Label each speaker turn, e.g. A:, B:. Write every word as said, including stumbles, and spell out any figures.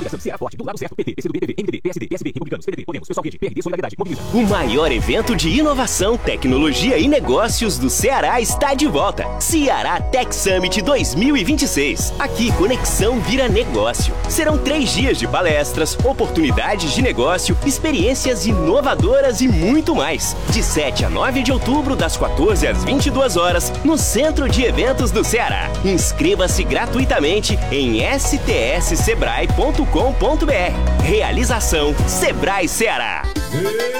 A: Ceará Forte, do lado certo, P T, P C do B, P V, M D B, P S D, P S B, Republicanos, P D T, Podemos, Pessoal Rede, P R D, Solidariedade, Mobiliza.
B: O maior evento de inovação, tecnologia e negócios do Ceará está de volta. Ceará Tech Summit dois mil e vinte e seis. Aqui, conexão vira negócio. Serão três dias de palestras, oportunidades de negócio, experiências inovadoras e muito mais. De sete a nove de outubro, das quatorze às vinte e duas horas, no Centro de Eventos do Ceará. Inscreva-se gratuitamente em s t s sebrae ponto com ponto b r. Realização Sebrae Ceará.